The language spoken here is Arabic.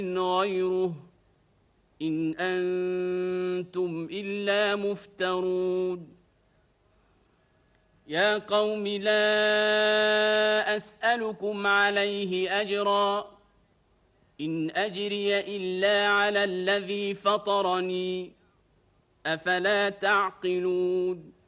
غيره إن أنتم إلا مفترون يا قوم لا أسألكم عليه أجرا إن أجري إلا على الذي فطرني أفلا تعقلون